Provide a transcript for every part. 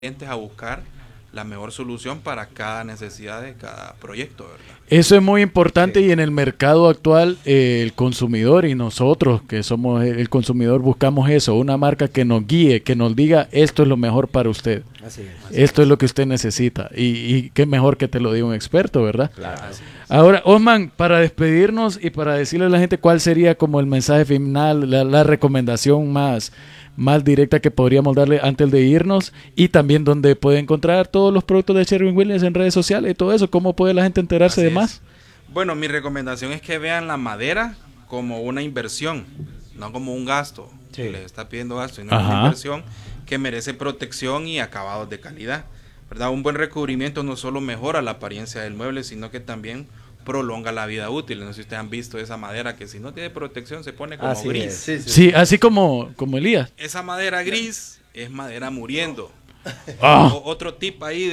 a buscar la mejor solución para cada necesidad de cada proyecto, ¿verdad? Eso es muy importante, sí. Y en el mercado actual el consumidor y nosotros que somos el consumidor buscamos eso, una marca que nos guíe, que nos diga esto es lo mejor para usted. Así es. Esto es lo que usted necesita y qué mejor que te lo diga un experto, ¿verdad? Claro. Ahora, Osman, para despedirnos y para decirle a la gente cuál sería como el mensaje final, la recomendación más directa que podríamos darle antes de irnos, y también donde puede encontrar todos los productos de Sherwin-Williams en redes sociales y todo eso, ¿cómo puede la gente enterarse de más? Bueno, mi recomendación es que vean la madera como una inversión, no como un gasto. Sí. Les está pidiendo gasto, sino una inversión que merece protección y acabados de calidad, ¿verdad? Un buen recubrimiento no solo mejora la apariencia del mueble, sino que también prolonga la vida útil. No sé si ustedes han visto esa madera que si no tiene protección se pone como gris. Sí, así como Elías. Esa madera gris es madera muriendo. Otro tip ahí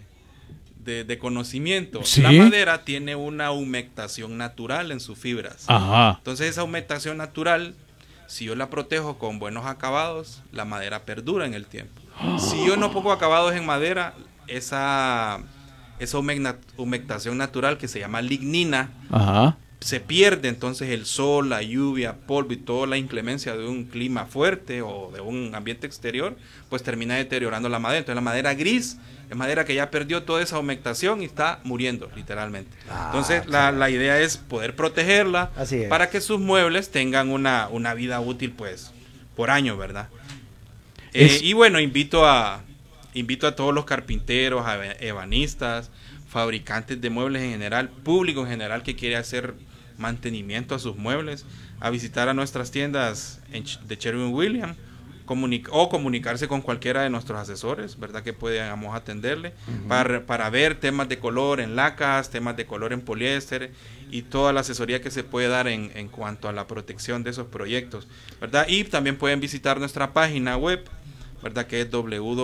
de conocimiento. ¿Sí? La madera tiene una humectación natural en sus fibras. Ajá. Entonces esa humectación natural, si yo la protejo con buenos acabados, la madera perdura en el tiempo. Si yo no pongo acabados en madera, esa humectación natural que se llama lignina, se pierde. Entonces el sol, la lluvia, polvo y toda la inclemencia de un clima fuerte o de un ambiente exterior, pues termina deteriorando la madera. Entonces la madera gris es madera que ya perdió toda esa humectación y está muriendo literalmente. Entonces la idea es poder protegerla para que sus muebles tengan una vida útil pues por año, ¿verdad? Y bueno, invito a todos los carpinteros, a ebanistas, fabricantes de muebles en general, público en general que quiere hacer mantenimiento a sus muebles, a visitar a nuestras tiendas de Sherwin-Williams o comunicarse con cualquiera de nuestros asesores, ¿verdad? Que podamos atenderle para ver temas de color en lacas, temas de color en poliéster y toda la asesoría que se puede dar en cuanto a la protección de esos proyectos, ¿verdad? Y también pueden visitar nuestra página web, ¿verdad? Que es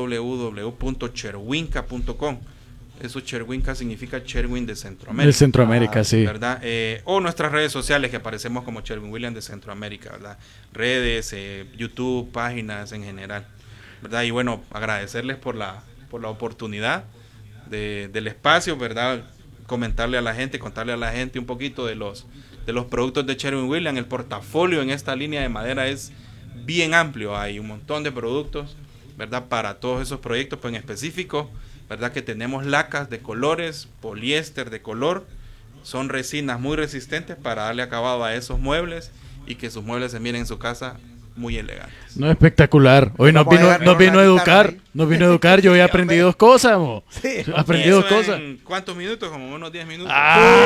www.sherwinka.com. Eso Sherwinka significa Sherwin de Centroamérica. De Centroamérica, sí. ¿Verdad? O nuestras redes sociales que aparecemos como Sherwin-Williams de Centroamérica, ¿verdad? Redes, YouTube, páginas en general, ¿verdad? Y bueno, agradecerles por la oportunidad del espacio, ¿verdad? Contarle a la gente un poquito de los productos de Sherwin-Williams. El portafolio en esta línea de madera es bien amplio, hay un montón de productos, ¿verdad? Para todos esos proyectos, pues en específico, ¿verdad? Que tenemos lacas de colores, poliéster de color, son resinas muy resistentes para darle acabado a esos muebles y que sus muebles se miren en su casa muy elegantes. No, espectacular. Hoy nos vino a educar, yo he aprendido dos cosas, aprendí dos cosas. ¿En cuántos minutos? Como unos 10 minutos.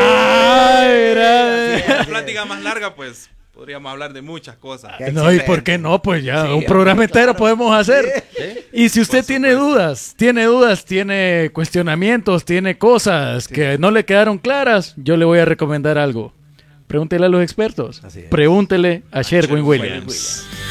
Era una plática más larga, pues podríamos hablar de muchas cosas. No, ¿y por qué no? Pues ya, un programa entero podemos hacer. ¿Sí? Y si usted tiene dudas, tiene cuestionamientos, tiene cosas que no le quedaron claras, yo le voy a recomendar algo. Pregúntele a los expertos. Pregúntele a Sherwin-Williams.